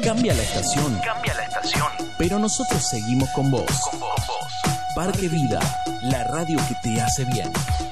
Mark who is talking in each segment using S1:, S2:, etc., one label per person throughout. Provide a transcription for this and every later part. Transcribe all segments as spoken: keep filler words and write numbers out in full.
S1: Cambia la estación. Cambia la estación. Pero nosotros seguimos con vos. Con vos. Con vos. Parque Vida, la radio que te hace bien.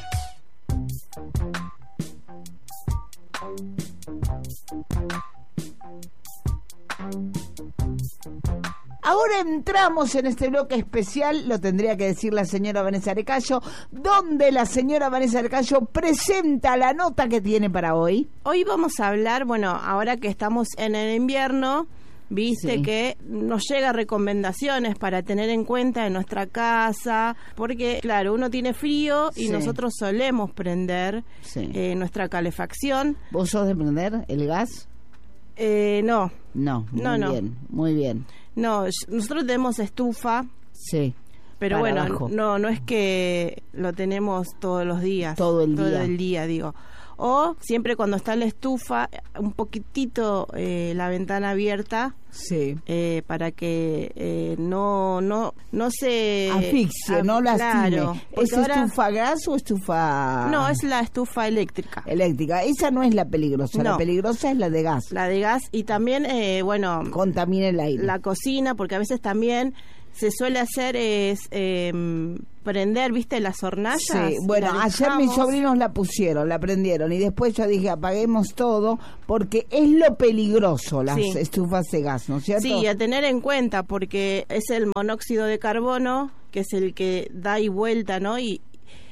S2: Ahora entramos en este bloque especial, lo tendría que decir la señora Vanessa Arecayo, donde la señora Vanessa Arecayo presenta la nota que tiene para hoy.
S3: Hoy vamos a hablar, bueno, ahora que estamos en el invierno, viste sí. que nos llegan recomendaciones para tener en cuenta en nuestra casa, porque claro, uno tiene frío y sí. nosotros solemos prender sí. eh, nuestra calefacción.
S2: ¿Vos sos de prender el gas?
S3: Eh, no.
S2: No, muy
S3: no, no.
S2: bien, muy bien.
S3: No, nosotros tenemos estufa.
S2: Sí.
S3: Pero bueno,
S2: abajo.
S3: no no es que lo tenemos todos los días.
S2: Todo el día.
S3: Todo el día, digo. O siempre cuando está la estufa, un poquitito eh, la ventana abierta.
S2: Sí.
S3: Eh, para que eh, no no no se
S2: asfixie, ah, no lastime. Claro, ¿es ahora... estufa a gas o estufa...?
S3: No, es la estufa eléctrica.
S2: Eléctrica. Esa no es la peligrosa. No. La peligrosa es la de gas.
S3: La de gas y también, eh, bueno...
S2: contamina el aire.
S3: La cocina, porque a veces también... se suele hacer es eh, prender, ¿viste? Las hornallas.
S2: Sí, bueno, ayer mis sobrinos la pusieron, la prendieron y después yo dije apaguemos todo porque es lo peligroso las sí. estufas de gas, ¿no es cierto?
S3: Sí, a tener en cuenta porque es el monóxido de carbono que es el que da y vuelta, ¿no? Y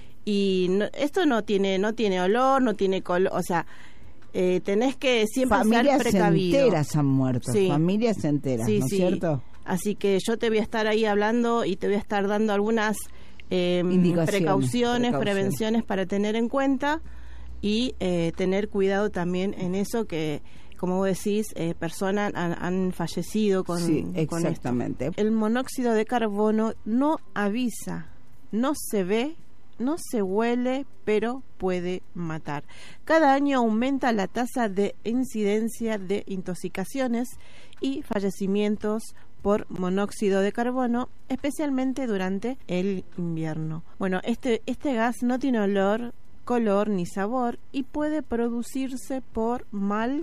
S3: y no, esto no tiene no tiene olor, no tiene color, o sea, eh, tenés que siempre
S2: familias
S3: ser precavido.
S2: Familias enteras han muerto,
S3: sí.
S2: familias enteras,
S3: sí,
S2: ¿no es
S3: sí.
S2: cierto?
S3: Así que yo te voy a estar ahí hablando y te voy a estar dando algunas eh, precauciones, precauciones, prevenciones para tener en cuenta y eh, tener cuidado también en eso que, como vos decís, eh, personas han, han fallecido con,
S2: sí,
S3: con
S2: exactamente.
S3: Esto. El monóxido de carbono no avisa, no se ve, no se huele, pero puede matar. Cada año aumenta la tasa de incidencia de intoxicaciones y fallecimientos por monóxido de carbono, especialmente durante el invierno. Bueno, este, este gas no tiene olor, color ni sabor y puede producirse por mal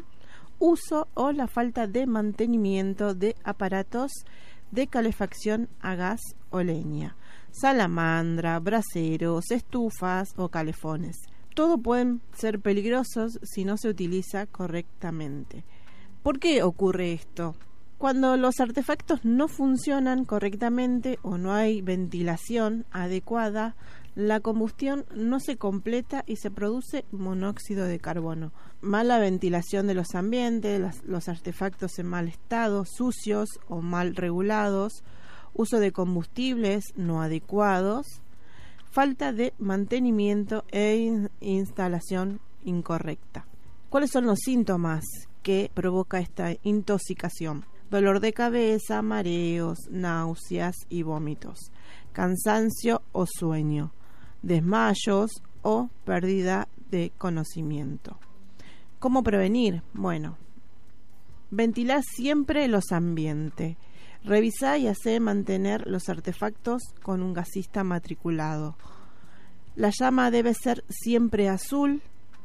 S3: uso o la falta de mantenimiento de aparatos de calefacción a gas o leña, salamandra, braseros, estufas o calefones. Todos pueden ser peligrosos si no se utiliza correctamente. ¿Por qué ocurre esto? Cuando los artefactos no funcionan correctamente o no hay ventilación adecuada, la combustión no se completa y se produce monóxido de carbono. Mala ventilación de los ambientes, las, los artefactos en mal estado, sucios o mal regulados, uso de combustibles no adecuados, falta de mantenimiento e in- instalación incorrecta. ¿Cuáles son los síntomas que provoca esta intoxicación? Dolor de cabeza, mareos, náuseas y vómitos, cansancio o sueño, desmayos o pérdida de conocimiento. ¿Cómo prevenir? Bueno, ventilar siempre los ambientes. Revisar y hacer mantener los artefactos con un gasista matriculado. La llama debe ser siempre azul,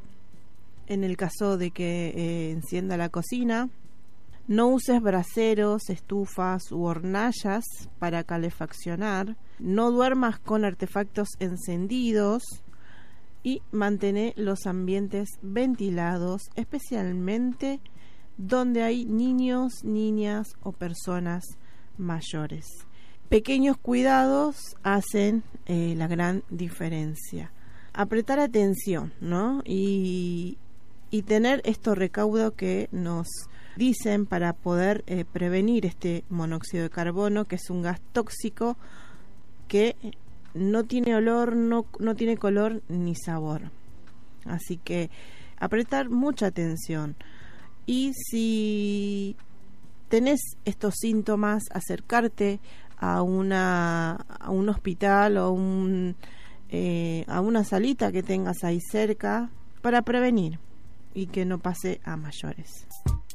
S3: en el caso de que eh, encienda la cocina. No uses braseros, estufas u hornallas para calefaccionar. No duermas con artefactos encendidos. Y mantén los ambientes ventilados, especialmente donde hay niños, niñas o personas mayores. Pequeños cuidados hacen eh, la gran diferencia. Apretar atención, ¿no? Y, y tener estos recaudos que nos dicen para poder eh, prevenir este monóxido de carbono, que es un gas tóxico que no tiene olor, no, no tiene color ni sabor. Así que apretar mucha atención. Y si tenés estos síntomas, acercarte a una a un hospital o un, eh, a una salita que tengas ahí cerca para prevenir y que no pase a mayores.